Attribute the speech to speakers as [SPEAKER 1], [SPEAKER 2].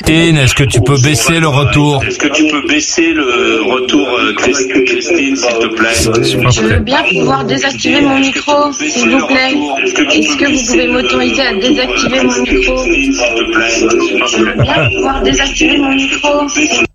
[SPEAKER 1] Christine, est-ce que tu peux baisser le retour?
[SPEAKER 2] Est-ce que tu peux baisser le retour, Christine, s'il te plaît?
[SPEAKER 3] Je veux bien pouvoir désactiver mon micro, s'il vous plaît. Est-ce que vous pouvez m'autoriser à désactiver mon micro?
[SPEAKER 2] S'il te plaît.
[SPEAKER 3] Je veux bien pouvoir désactiver mon micro.